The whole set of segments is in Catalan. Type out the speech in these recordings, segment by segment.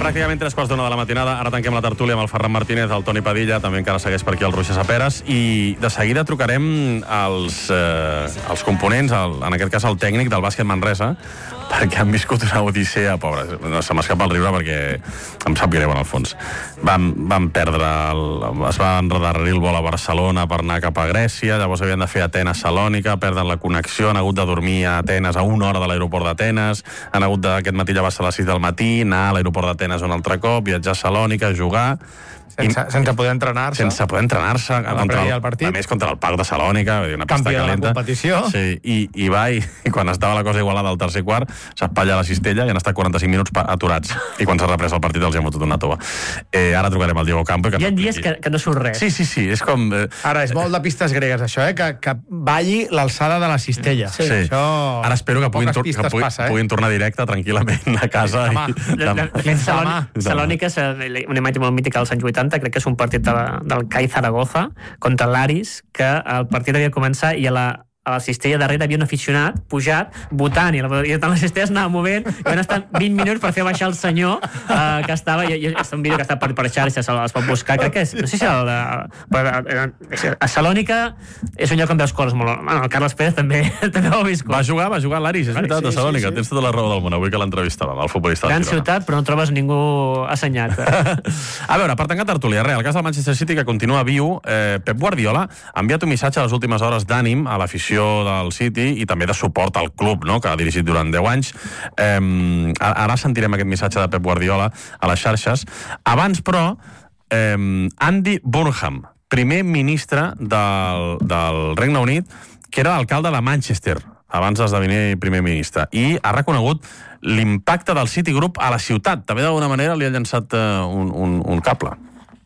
pràcticament 3:15 de la matinada. Ara tanquem la tertúlia amb el Ferran Martínez, el Toni Padilla, també encara segueix per aquí el Roger Saperes, i de seguida trucarem als components, en aquest cas el tècnic del bàsquet Manresa, perquè han viscut una odissea, pobres. Se m'escapa el riure perquè em sap greu en el fons. Van perdre, es va endarrerir el vol a Barcelona per anar cap a Grècia, llavors havien de fer Atenes-Salònica, perden la connexió, han hagut de dormir a Atenes a 1 hora de l'aeroport d'Atenes, han hagut d'aquest matí llevar-se a les 6 del matí, anar a l'aeroport d'Atenes un altre cop, viatjar a Salònica, jugar... Sense poder entrenar-se. Sense poder entrenar-se. A més, contra el Parc de Salònica, una pista calenta. Campió de la competició. Sí, i va, i quan estava la cosa igualada al tercer quart, s'espatlla a la cistella i han estat 45 minuts aturats. I quan s'ha reprès el partit els hi ha fotut una tova. Ara trucarem al Diego Campo. Hi ha dies que no surt res. Sí, és com... Ara, és molt de pistes gregues, això, que balli l'alçada de la cistella. Sí. Això... Ara espero que puguin tornar directe, tranquil·lament, a casa. Salònica, una imatge molt mítica als anys 80, crec que és un partit del CAI Zaragoza contra l'Aris, que el partit havia començat i a la cistella darrere havia un aficionat pujat, votant, i la cistella s'anava movent, i van estar 20 minuts per fer baixar el senyor que estava, i és un vídeo que està per xarxes, es pot buscar, crec que és, no sé si a Salònica és un lloc on veus coses molt... El Carles Pérez també ho ha viscut. Va jugar l'Aris, és veritat, a Salònica, tens tota la raó del món, avui que l'entrevistàvem, el futbolista gran ciutat, però no trobes ningú assenyat. A veure, per tancar tertúlia, el cas del Manchester City, que continua viu, Pep Guardiola ha enviat un missatge a les últimes hores d'ànim a l'afició del City i també de suport al club, no?, que ha dirigit durant 10 anys. Ara sentirem aquest missatge de Pep Guardiola a les xarxes. Abans, però, Andy Burnham, primer ministre del Regne Unit, que era l'alcalde de Manchester abans d'esdevenir primer ministre, i ha reconegut l'impacte del City Group a la ciutat. També d'alguna manera li ha llançat un cable.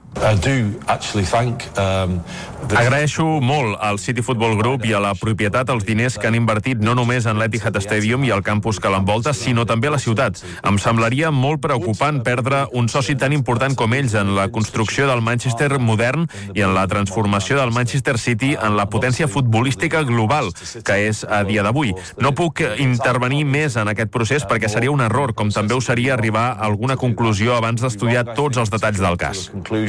Agraeixo molt al City Football Group i a la propietat els diners que han invertit no només en l'Etihad Stadium i el campus que l'envolta, sinó també a la ciutat. Em semblaria molt preocupant perdre un soci tan important com ells en la construcció del Manchester modern i en la transformació del Manchester City en la potència futbolística global que és a dia d'avui. No puc intervenir més en aquest procés perquè seria un error, com també ho seria arribar a alguna conclusió abans d'estudiar tots els detalls del cas.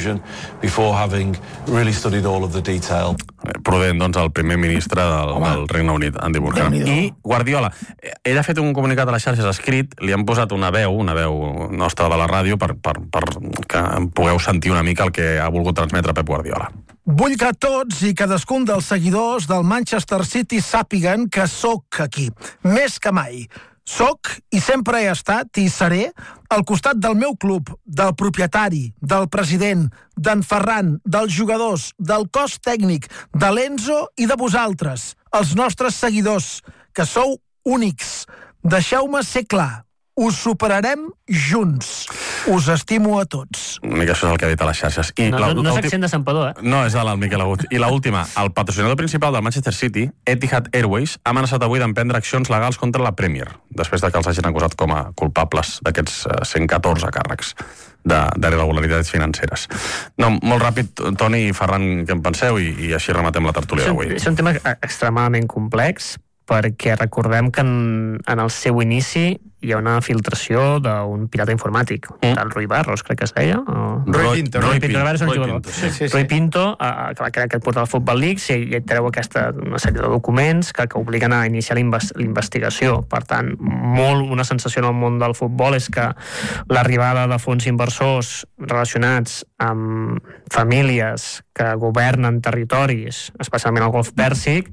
Prudent, doncs, el primer ministre del Regne Unit, Andy Burnham. I Guardiola, ell ha fet un comunicat a les xarxes escrit, li han posat una veu nostra de la ràdio per que pugueu sentir una mica el que ha volgut transmetre Pep Guardiola. Vull que tots i cadascun dels seguidors del Manchester City sàpiguen que sóc aquí, més que mai. Soc i sempre he estat i seré al costat del meu club, del propietari, del president, d'en Ferran, dels jugadors, del cos tècnic, de l'Enzo i de vosaltres, els nostres seguidors, que sou únics. Deixeu-me ser clar. Us superarem junts. Us estimo a tots. Una mica això és el que ha dit a les xarxes. No és accent de Santpedor, No, és el Miquel Agut. I l'última, el patrocinador principal del Manchester City, Etihad Airways, ha amenaçat avui d'emprendre accions legals contra la Premier, després de que els hagin acusat com a culpables d'aquests 114 càrrecs d'irregularitats financeres. No, molt ràpid, Toni i Ferran, què en penseu? I així rematem la tertúlia d'avui. És un tema extremadament complex, perquè recordem que en el seu inici hi ha una filtració d'un pirata informàtic, del Rui Barros, crec que es deia. Rui Pinto. Rui Pinto, que va crear aquest portal Football League, i et treu una sèrie de documents que obliguen a iniciar la investigació. Per tant, una sensació en el món del futbol és que l'arribada de fons inversors relacionats amb famílies que governen territoris, especialment al Golf Pèrsic,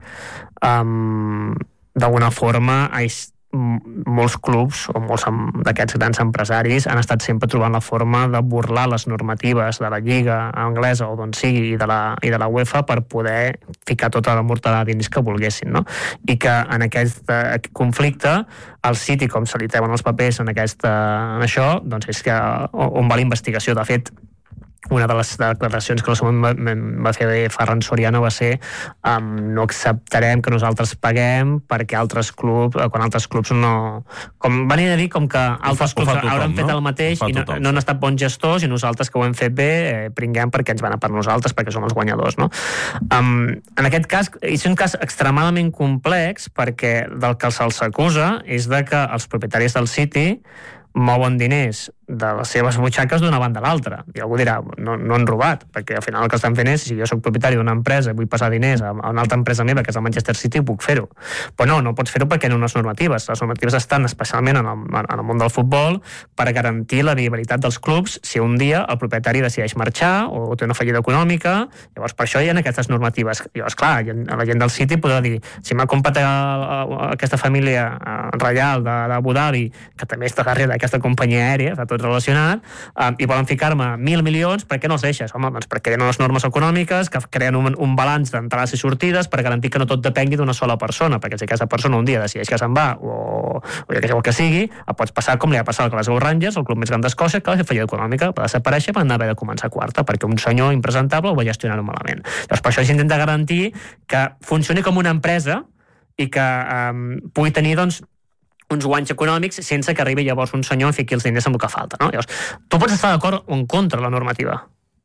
d'alguna forma molts clubs o molts d'aquests grans empresaris han estat sempre trobant la forma de burlar les normatives de la Lliga anglesa o d'on sigui i de la UEFA per poder ficar tota la mortalada dins que volguessin, no? I que en aquest conflicte el City, com se li treuen els papers en això, doncs és on va la investigació. De fet, una de les declaracions que va fer Ferran Soriano va ser no acceptarem que nosaltres paguem perquè quan altres clubs no... Van a dir com que altres clubs hauran fet el mateix i no han estat bons gestors i nosaltres que ho hem fet bé pringuem perquè ens van a per nosaltres perquè som els guanyadors, no? En aquest cas, és un cas extremadament complex perquè del que se'ls acusa és de que els propietaris del City mouen diners de les seves butxaques d'una banda a l'altra. I algú dirà, no han robat, perquè al final el que estan fent és, si jo soc propietari d'una empresa i vull passar diners a una altra empresa meva, que és el Manchester City, puc fer-ho. Però no pots fer-ho perquè hi ha unes normatives. Les normatives estan especialment en el món del futbol per garantir la viabilitat dels clubs si un dia el propietari decideix marxar o té una fallida econòmica. Llavors, per això hi ha aquestes normatives. Llavors, clar, la gent del City podrà dir, si m'ha comprat aquesta família reial d'Abu Dhabi, que també està darrere d'aquesta companyia aèria, fa tot relacionat, i volen ficar-me 1.000 milions, per què no els deixes? Home, doncs perquè hi ha unes normes econòmiques que creen un balanç d'entrades i sortides per garantir que no tot depengui d'una sola persona, perquè si aquesta persona un dia decideix que se'n va o el que sigui, pots passar com li ha passat al Glasgow Rangers, el club més gran d'Escòcia, que va fer fallida econòmica, va desaparèixer, va haver de començar quarta, perquè un senyor impresentable ho va gestionar malament. Llavors, per això s'intenta garantir que funcioni com una empresa i que pugui tenir, doncs, uns guanys econòmics sense que arribi llavors un senyor i fiqui els diners amb el que falta, no? Llavors, tu pots estar d'acord o en contra de la normativa,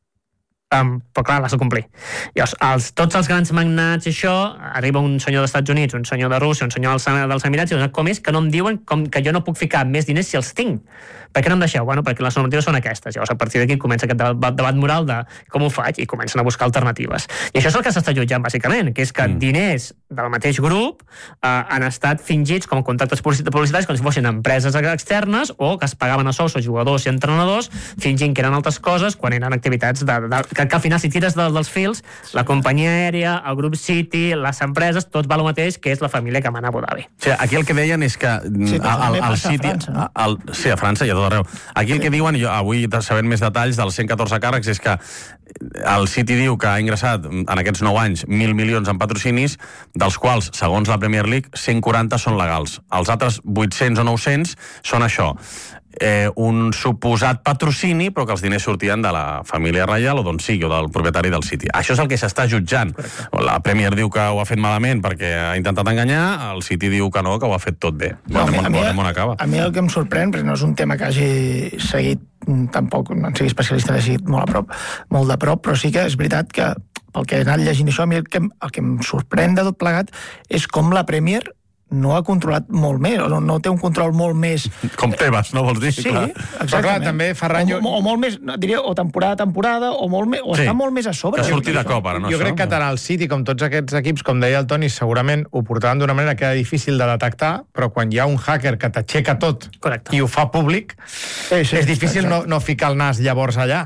però clar, l'has de complir. Llavors, tots els grans magnats i això, arriba un senyor dels Estats Units, un senyor de Rússia, un senyor dels Emirats, i com és que no em diuen que jo no puc ficar més diners si els tinc. Per què no em deixeu? Bueno, perquè les normatives són aquestes. Llavors, a partir d'aquí comença aquest debat moral de com ho faig i comencen a buscar alternatives. I això és el que s'està jutjant, bàsicament, que és que diners del mateix grup han estat fingits com a contractes publicitaris com si fossin empreses externes o que es pagaven a sous als jugadors i entrenadors fingint que eren altres coses quan eren activitats que al final, si tires dels fils, la companyia aèria, el grup City, les empreses, tot va el mateix, que és la família que mana a Abu Dhabi. Sí, aquí el que deien és que el City... Sí, a França i a tot arreu. Aquí el que diuen, jo avui sabent més detalls dels 114 càrrecs, és que el City diu que ha ingressat en aquests 9 anys 1.000 milions en patrocinis, dels quals, segons la Premier League, 140 són legals. Els altres 800 o 900 són això. Un suposat patrocini, però que els diners sortien de la família reial o d'on sigui, o del propietari del City. Això és el que s'està jutjant. Correcte. La Premier diu que ho ha fet malament perquè ha intentat enganyar, el City diu que no, que ho ha fet tot bé. No, a mi el que em sorprèn, perquè no és un tema que hagi seguit, tampoc no en sigui especialista, l'he seguit molt de prop, però sí que és veritat que pel que he anat llegint això, a mi el que em sorprèn de tot plegat és com la Premier no ha controlat molt més, o no té un control molt més... Com Tebas, no vols dir? Sí, exactament. Però clar, també Ferran... O molt més, diria, o temporada a temporada, o està molt més a sobre. Que surti de cop, ara, no? Jo crec que tant el City com tots aquests equips, com deia el Toni, segurament ho portaven d'una manera que era difícil de detectar, però quan hi ha un hacker que t'aixeca tot i ho fa públic, és difícil no ficar el nas llavors allà.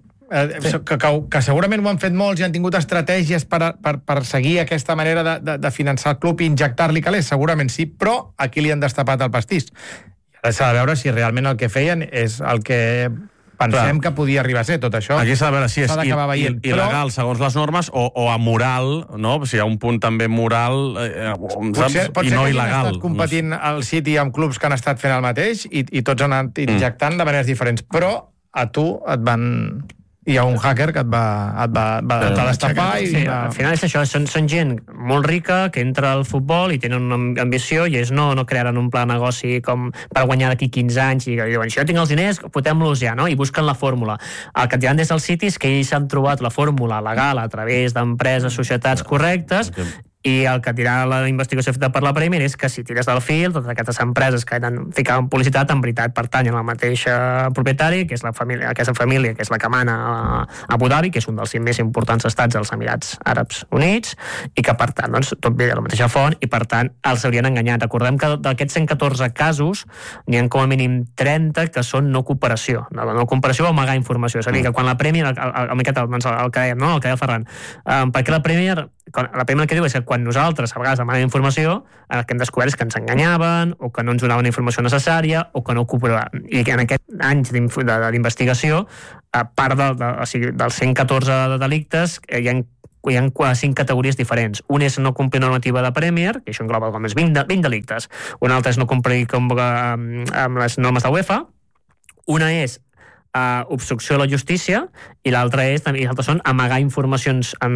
Que segurament ho han fet molts i han tingut estratègies per seguir aquesta manera de finançar el club i injectar-li calés, segurament sí, però aquí li han destapat el pastís. Ara s'ha de veure si realment el que feien és el que pensem que podia arribar a ser tot això. Aquí s'ha de veure si és il·legal segons les normes o amoral, no? Si hi ha un punt també moral potser i no il·legal. Estat competint el City amb clubs que han estat fent el mateix i tots han anat injectant de maneres diferents, però a tu et van... Hi ha un hacker que et va destapar i... Sí, al final és això, són gent molt rica que entra al futbol i tenen una ambició i és no crearen un pla de negoci com per guanyar d'aquí 15 anys i diuen, si jo tinc els diners, fotem-los ja, no? I busquen la fórmula. El que et diran des del City és que ells han trobat la fórmula legal a través d'empreses, societats correctes i el que dirà la investigació feta per la Premier és que si tires del fil, totes aquestes empreses que han ficat en publicitat, en veritat pertanyen al mateix propietari, que és aquesta família, que és la que mana a Abu Dhabi, que és un dels 5 més importants estats dels Emirats Àrabs Units, i que, per tant, doncs, tot ve de la mateixa font, i, per tant, els haurien enganyat. Recordem que d'aquests 114 casos, n'hi ha com a mínim 30 que són no cooperació. No cooperació o amagar informació. És a dir, que quan la Premier, el que dèiem, no? El que deia el Ferran, perquè la Premier el que diu és que quan nosaltres a vegades demanem informació, el que hem descobert és que ens enganyaven o que no ens donaven informació necessària o que no cooperaven. I que en aquests anys d'investigació, a part dels 114 delictes, hi ha 5 categories diferents. Un és no complir normativa de Premier, que això engloba com és 20 delictes. Un altre és no complir amb les normes de UEFA. Una és obstrucció a la justícia i l'altra són amagar informacions i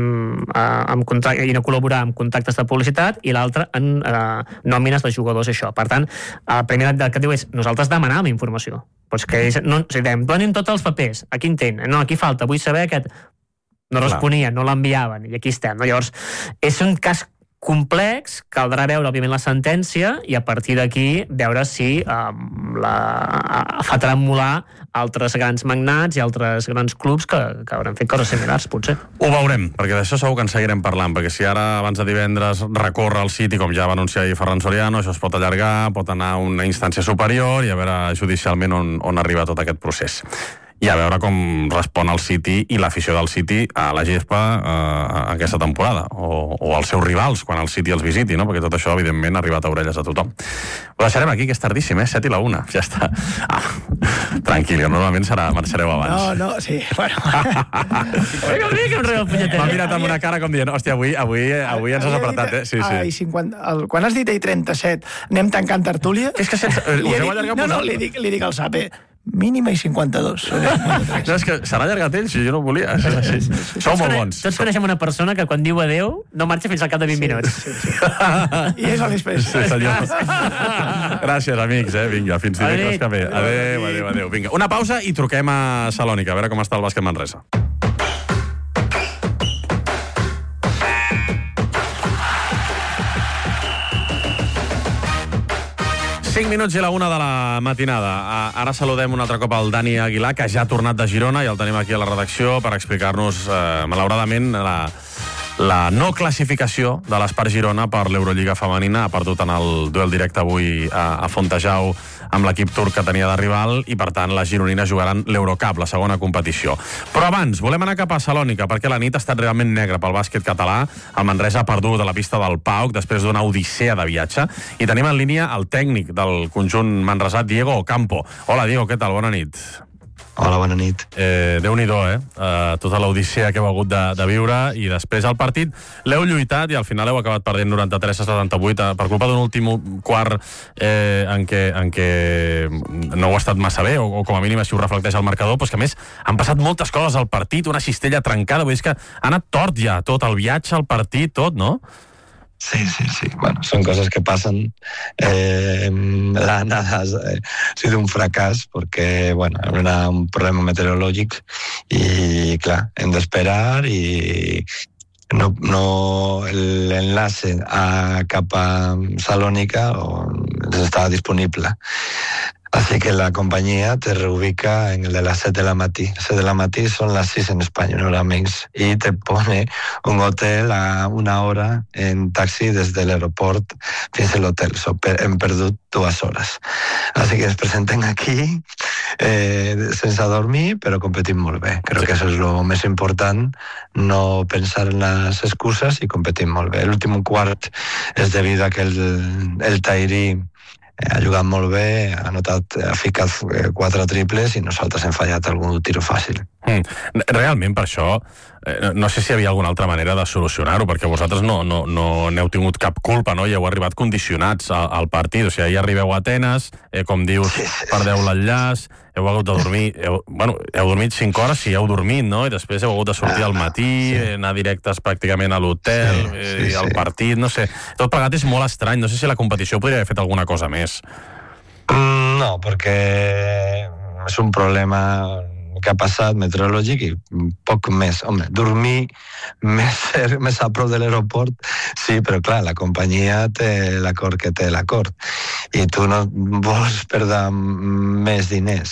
no col·laborar amb contactes de publicitat i l'altra en nòmines de jugadors, això. Per tant, el primer que diu és nosaltres demanàvem informació. Pues que donin tots els papers, aquí en tenen, no, aquí falta, vull saber aquest... No responien, no l'enviaven, i aquí estem. No? Llavors, és un cas complex, caldrà veure, òbviament, la sentència i a partir d'aquí veure si fa tremolar altres grans magnats i altres grans clubs que hauran fet coses similars, potser. Ho veurem, perquè d'això segur que en seguirem parlant, perquè si ara, abans de divendres, recorre el City, com ja va anunciar ahir Ferran Soriano, això es pot allargar, pot anar a una instància superior i a veure judicialment on arriba tot aquest procés. I a veure com respon el City i l'afició del City a la gespa aquesta temporada, o als seus rivals quan el City els visiti, no? Perquè tot això, evidentment, ha arribat a orelles de tothom. Ho deixarem aquí, que és tardíssim, 7:01, ja està. Tranquil, que normalment marxareu abans. No, sí, bueno. M'ha mirat amb una cara com dient, hòstia, avui ens has apretat, Sí. Quan has dit 37, anem tancant tertúlia? És que sense... No, li dic al Sape, mínima i 52. No, és que s'han allargat ells, i jo no volia. Sou molt bons. Tots coneixem una persona que quan diu adeu no marxa fins al cap de 20 minuts. I és a l'express. Sí, senyor. Gràcies, amics. Vinga, fins dimecres que ve. Adéu. Vinga, una pausa i truquem a Salònica, a veure com està el bàsquet Manresa. 5 minuts i la 1 de la matinada. Ara saludem un altre cop al Dani Aguilar, que ja ha tornat de Girona i el tenim aquí a la redacció per explicar-nos, malauradament, la no classificació de l'Espart Girona per l'Eurolliga femenina. Ha perdut en el duel directe avui a Fontejau amb l'equip turc que tenia de rival i, per tant, les gironines jugaran l'Eurocup, la segona competició. Però abans, volem anar cap a Salònica, perquè la nit ha estat realment negra pel bàsquet català. El Manresa ha perdut a la pista del PAOK després d'una odissea de viatge. I tenim en línia el tècnic del conjunt manresà, Diego Ocampo. Hola, Diego, què tal? Bona nit. Hola, bona nit. Déu-n'hi-do, tota l'odissea que heu hagut de viure, i després el partit l'heu lluitat i al final heu acabat perdent 93-78 per culpa d'un últim quart en què no heu estat massa bé, o com a mínim així ho reflecteix el marcador, però que a més han passat moltes coses al partit, una cistella trencada, vull dir que ha anat tort ja tot, el viatge, el partit, tot, no? Sí. Bueno, son cosas que pasan. La nada ha sido un fracàs porque, bueno, era un problema meteorològic i, clar, hem d'esperar i l'enlace cap a Salònica estava disponible. Así que la compañía te reubica en el de las 7 de la matí. 7 de la matí son las 6 en España, una hora més. Y te pone un hotel a una hora en taxi desde el aeroport fins a l'hotel. Hem perdut 2 hores. Así que ens presenten aquí sense dormir, però competim molt bé. Crec que això és el més important, no pensar en les excuses i competim molt bé. L'últim quart és debido a que el Tahiri ha jugat molt bé, ha ficat 4 triples i nosaltres hem fallat algun tiro fàcil. Realment, per això, no sé si hi havia alguna altra manera de solucionar-ho, perquè vosaltres no n'heu tingut cap culpa, no? I heu arribat condicionats al partit. O sigui, ahir arribeu a Atenes, com dius, perdeu l'enllaç, heu hagut de dormir... Heu dormit 5 hores, si heu dormit, no? I després heu hagut de sortir al matí, anar directes pràcticament a l'hotel, i al partit, no sé. Tot plegat és molt estrany. No sé si la competició podria haver fet alguna cosa més. No, perquè és un problema que ha passat meteorològic i poc més. Home, dormir més a prop de l'aeroport, sí, però clar, la companyia té l'acord que té l'acord i tu no vols perdre més diners.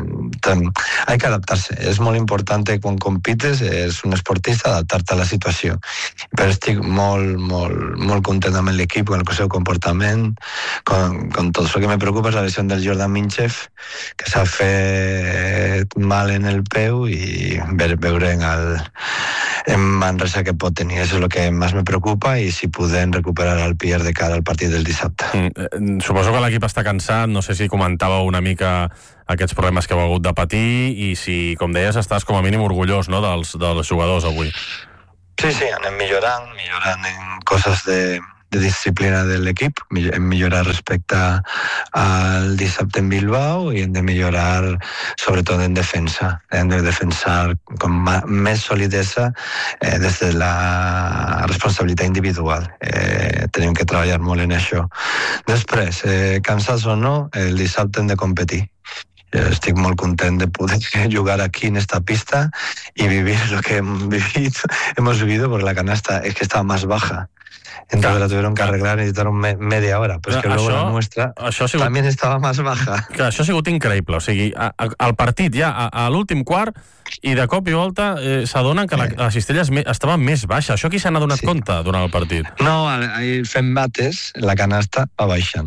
Hay que adaptar-se. És molt important quan compites, és un esportista, adaptar-te a la situació. Però estic molt content amb l'equip, amb el seu comportament, con tot. El que me preocupa és la lesió del Jordan Minchev, que s'ha fet mal en el peu i veurem en Manresa què pot tenir. Això és el que més me preocupa i si podem recuperar el Pierre de cara al partit del dissabte. Suposo que l'equip està cansat, no sé si comentàveu una mica aquests problemes que heu hagut de patir i si, com deies, estàs com a mínim orgullós, no, dels jugadors avui. Sí, anem millorant en coses de disciplina de l'equip, hem millorat respecte al dissabte en Bilbao i hem de millorar sobretot en defensa. Hem de defensar amb més solidesa des de la responsabilitat individual. Tenim que treballar molt en això. Després, cansats o no, el dissabte hem de competir. Estic molt content de poder jugar aquí en esta pista y vivir lo que hemos vivido porque la canasta es que estaba más baja. Entonces la tuvieron que arreglar, necesitaron media hora, però és que luego la nuestra también estaba más baja. Clar, això ha sigut increïble, o sigui, el partit ja a l'últim quart i de cop i volta s'adonen que la cistella estava més baixa. Això qui se n'ha donat compte durant el partit? No, fent mates, la canasta va baixant.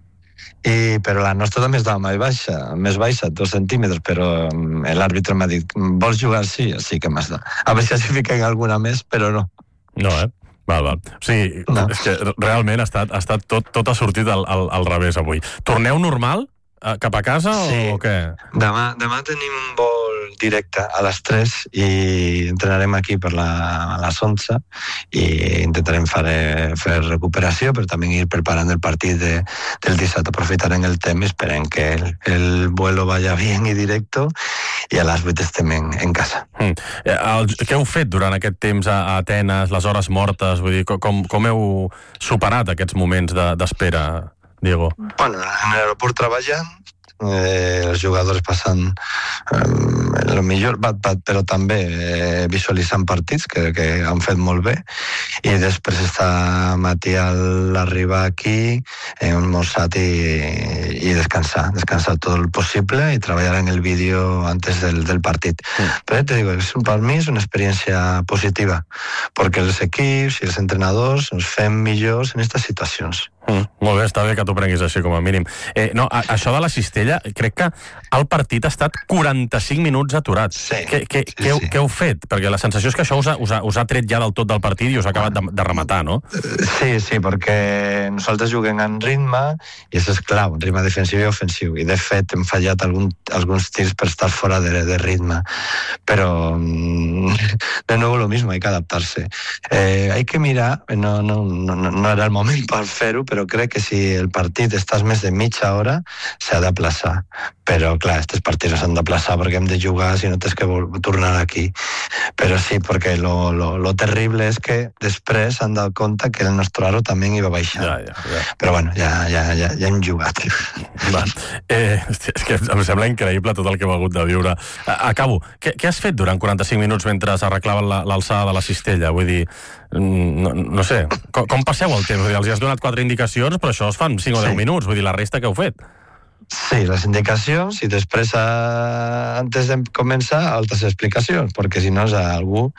Però la nostra també estava més baixa, 2 centímetres, però l'àrbitre m'ha dit, vols jugar? Sí que m'has de. A veure si s'hi fiquen alguna més, però no. No, Val. O sigui, és que realment ha estat tot ha sortit al revés avui. Torneu normal? Cap a casa o què? Demà tenim un vol directe a les 3 i entrenarem aquí per les 11 i intentarem fer recuperació, però també ir preparant el partit del dissabte. Aprofitarem el temps, esperem que el vuelo vaya bien i directo i a les 8 estem en casa. Què heu fet durant aquest temps a Atenes, les hores mortes? Vull dir, com heu superat aquests moments d'espera, Diego? Bueno, en l'aeroport treballant, els jugadors passant el millor, però també visualitzant partits que han fet molt bé, i després està Matí a l'arribar aquí, almorzat i descansar tot el possible i treballar en el vídeo antes del partit. Però te digo, per mi és una experiència positiva, perquè els equips i els entrenadors ens fem millors en aquestes situacions. Molt bé, està bé que t'ho prenguis així com a mínim. Això de la cistella, crec que el partit ha estat 45 minuts aturat. Què heu fet? Perquè la sensació és que això us ha tret ja del tot del partit i us ha acabat de rematar, no? Sí, perquè nosaltres juguem en ritme i això és clau, ritme defensiu i ofensiu. I de fet hem fallat alguns tirs per estar fora de ritme. Però de nuevo lo mismo, hay que adaptarse. Hay que mirar, no era el moment per fer-ho, però crec que si el partit estàs més de mitja hora, s'ha d'aplaçar. Però, clar, aquests partits no s'han d'aplaçar perquè hem de jugar, si no tens que tornar aquí. Però sí, perquè lo terrible és que després s'han dado compte que el nostre aro també hi va baixar. Però, bueno, ja hem jugat. És que em sembla increïble tot el que hem hagut de viure. Acabo. Què has fet durant 45 minuts mentre arreglaven l'alçada de la cistella? Vull dir, no sé, com passeu el temps? Els has donat 4 indicacions, però això es fan 5 o 10 minuts. Vull dir, la resta què heu fet? Sí, les indicacions i després, antes de començar, altres explicacions, perquè si no algú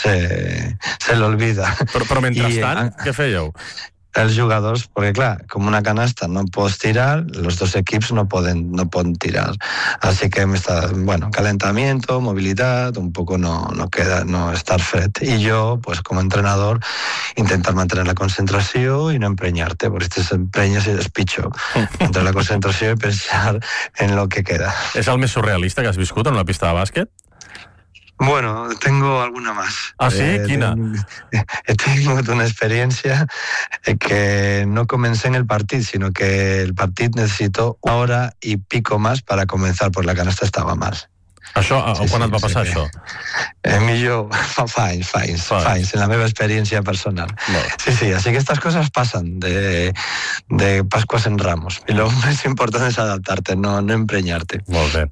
se l'olvida. Però mentrestant, què fèieu? Els jugadors, perquè clar, com una canasta no pots tirar, los dos equips no poden tirar. Así que calentamiento, movilidad, un poco no estar fred. I jo, pues, com a entrenador, intentar mantenir la concentració i no emprenyar-te, perquè si t'emprenyes és pitjor. Mantenir la concentració i pensar en lo que queda. És el més surrealista que has viscut en una pista de bàsquet? Bueno, tengo alguna más. ¿Ah, sí? ¿Quina? He tenido una experiencia que no comencé en el partido, sino que el partido necesitó 1 hora y pico más para comenzar, porque la canasta estaba mal. Això, quan et va passar això? Millor fa anys, en la meva experiència personal. Sí, així que aquestes coses passen de Pascuas en Ramos. I lo més important és adaptar-te, no emprenyar-te. Molt bé.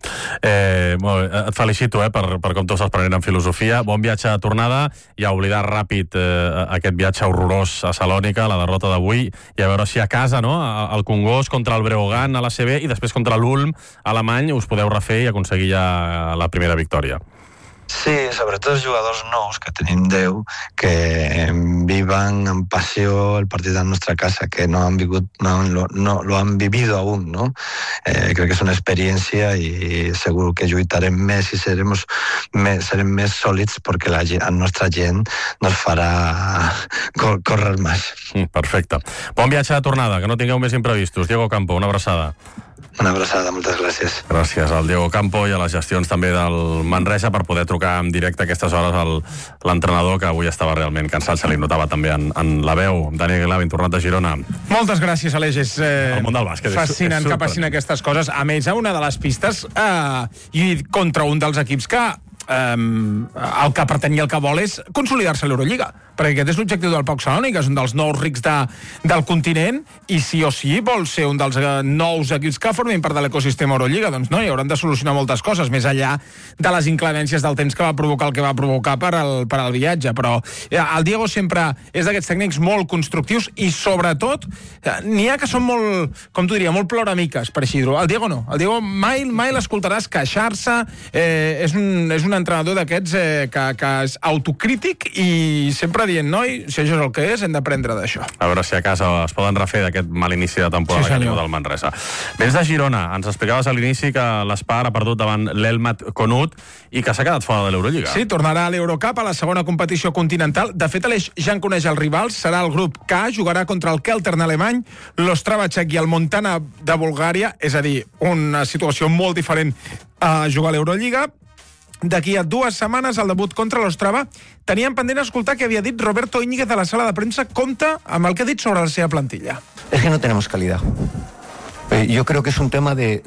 Et felicito per com t'ho estàs prenent en filosofia. Bon viatge de tornada i a oblidar ràpid aquest viatge horrorós a Salònica, la derrota d'avui, i a veure si a casa, no?, al Congost contra el Breogán a l'ACB i després contra l'Ulm alemany us podeu refer i aconseguir ja la primera victòria. Sí, sobretot els jugadors nous, que tenim 10, que vivan amb passió el partit de la nostra casa, que no lo han vivido aún, ¿no? Crec que és una experiència i segur que lluitarem més i serem més sòlids perquè la nostra gent nos farà córrer més. Perfecte. Bon viatge de tornada, que no tingueu més imprevistos. Diego Campo, una abraçada. Una abraçada, moltes gràcies. Gràcies al Diego Campo i a les gestions també del Manresa per poder trucar en directe a aquestes hores l'entrenador, que avui estava realment cansat, se li notava també en la veu. Daniel Glavin, tornat de Girona. Moltes gràcies, Aleix. És el món del bàsquet fascinant que passin aquestes coses. A més, a una de les pistes i contra un dels equips que el que pretenia, el que vol és consolidar-se a l'Eurolliga. perquè aquest és l'objectiu del PAOK Salònica, és un dels nous rics del continent, i sí o sí vol ser un dels nous equips que formin part de l'ecosistema Eurolliga. Doncs no, hi hauran de solucionar moltes coses, més enllà de les inclemències del temps que va provocar el que va provocar per al viatge. Però el Diego sempre és d'aquests tècnics molt constructius i, sobretot, n'hi ha que són molt, com t'ho diria, molt ploramiques, per així dir-ho. El Diego no. El Diego mai l'escoltaràs queixar-se. És un entrenador d'aquests que és autocrític i sempre dient, noi, si això és el que és, hem d'aprendre d'això. A veure si a casa es poden refer d'aquest mal inici de temporada que teniu del Manresa. Vens de Girona. Ens explicaves a l'inici que l'Spar ha perdut davant l'Elmat Konut i que s'ha quedat fora de l'Eurolliga. Sí, tornarà a l'Eurocup, a la segona competició continental. De fet, Aleix ja en coneix els rivals. Serà el grup K, jugarà contra el Keltern alemany, l'Ostrava txec i el Montana de Bulgària, és a dir, una situació molt diferent a jugar a l'Eurolliga. D'aquí a 2 setmanes, el debut contra l'Ostrava. Teníem pendent escoltar que havia dit Roberto Íñiguez a la sala de premsa. Compte amb el que ha dit sobre la seva plantilla. Es que no tenemos calidad. Yo creo que es un tema de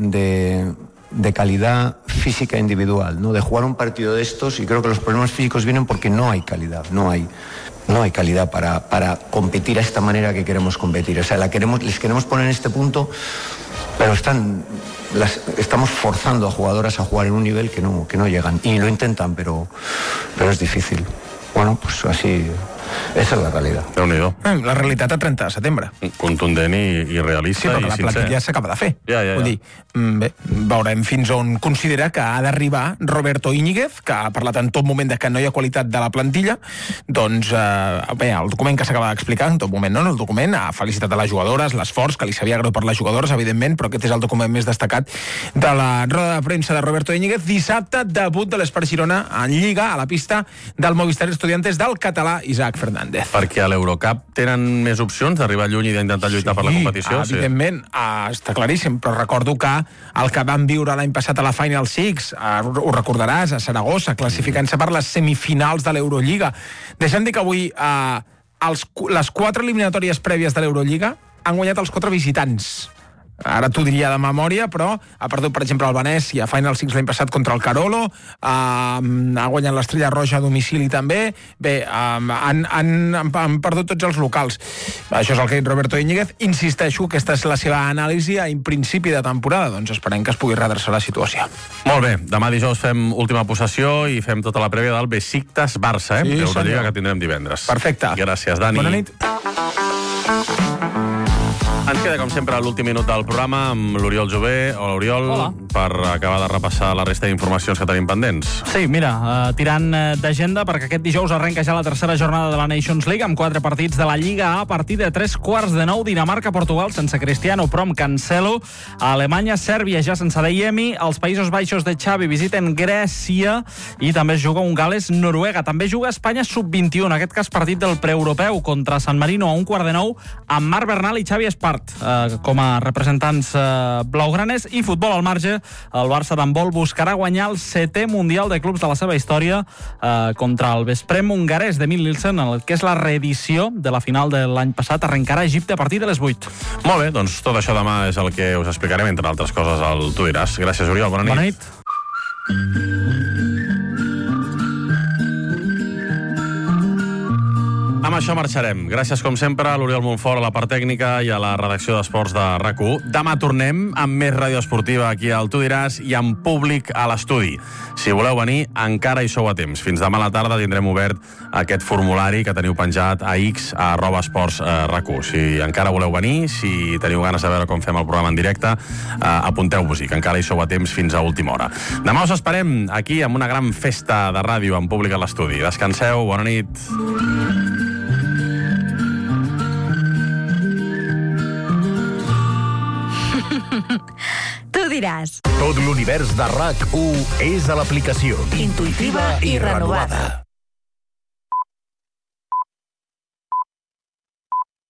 calidad física individual, ¿no? De jugar un partido de estos, y creo que los problemas físicos vienen porque no hay calidad, no hay calidad para competir a esta manera que queremos competir. O sea, les queremos poner en este punto, pero estamos forzando a jugadoras a jugar en un nivel que no llegan. Y lo intentan, pero es difícil. Bueno, pues así... Esa és la realitat. Déu-n'hi-do. La realitat a 30 de setembre. Contundent i realista. Sí, però la plantilla s'acaba de fer. Vull dir, bé, veurem fins on considera que ha d'arribar Roberto Íñiguez, que ha parlat en tot moment de que no hi ha qualitat de la plantilla. Doncs, bé, el document que s'acaba d'explicar, en tot moment, no? El document ha felicitat a les jugadores, l'esforç, que li sabia greu per les jugadores, evidentment, però aquest és el document més destacat de la roda de premsa de Roberto Íñiguez. Dissabte, debut de l'Espar Girona en Lliga, a la pista del Movistar Estudiantes del català Isaac Fernández. Perquè a l'Eurocup tenen més opcions d'arribar lluny i d'intentar lluitar per la competició? Evidentment, està claríssim, però recordo que el que vam viure l'any passat a la Final Six, ho recordaràs, a Saragossa, classificant-se per les semifinals de l'Eurolliga. Deixa'm dir que avui les 4 eliminatòries prèvies de l'Eurolliga han guanyat els 4 visitants. Ara t'ho diria de memòria, però ha perdut, per exemple, el Venècia, Final Six l'any passat contra el Carolo, ha guanyat l'Estrella Roja a domicili també. Bé, han perdut tots els locals. Això és el que ha dit Roberto Íñiguez. Insisteixo, aquesta és la seva anàlisi a principi de temporada, doncs esperem que es pugui redreçar la situació. Molt bé, demà dijous fem última possessió i fem tota la prèvia del Besiktas-Barça, Sí, l'Eurolliga, que tindrem divendres. Perfecte. Gràcies, Dani. Bona nit. Ens queda, com sempre, l'últim minut del programa amb l'Oriol Jové. Hola, Oriol. Hola. Per acabar de repassar la resta d'informacions que tenim pendents. Sí, mira, tirant d'agenda, perquè aquest dijous arrenca ja la tercera jornada de la Nations League amb 4 partits de la Lliga A partir de 3:15, Dinamarca-Portugal sense Cristiano però amb Cancelo, Alemanya-Sèrbia ja sense Adeyemi, els Països Baixos de Xavi visiten Grècia i també es juga un Gales-Noruega. També juga Espanya sub-21, en aquest cas partit del preeuropeu contra San Marino a 8:15 amb Marc Bernal i Xavi Espart com a representants blaugranes. I futbol al marge, el Barça d'handbol buscarà guanyar el 7è Mundial de Clubs de la seva història contra el Vesprem hongarès d'Emil Nielsen, el que és la reedició de la final de l'any passat. Arrencarà a Egipte a partir de les 8. Molt bé, doncs tot això demà és el que us explicarem, entre altres coses, al Tu diràs. Gràcies, Oriol. Bona nit. Bona nit. Amb això marxarem. Gràcies, com sempre, a l'Oriol Montfort, a la part tècnica i a la redacció d'Esports de RAC1. Demà tornem amb més ràdio esportiva aquí al Tu diràs i amb públic a l'estudi. Si voleu venir, encara hi sou a temps. Fins demà a la tarda tindrem obert aquest formulari que teniu penjat a x, a @esports.rac1. Si encara voleu venir, si teniu ganes de veure com fem el programa en directe, apunteu-vos-hi, que encara hi sou a temps fins a última hora. Demà us esperem aquí amb una gran festa de ràdio amb públic a l'estudi. Descanseu, bona nit. Tu diràs. Tot l'univers de RAC1 és a l'aplicació. Intuïtiva i renovada.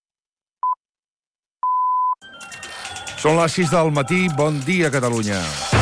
Són les 6 del matí. Bon dia, Catalunya.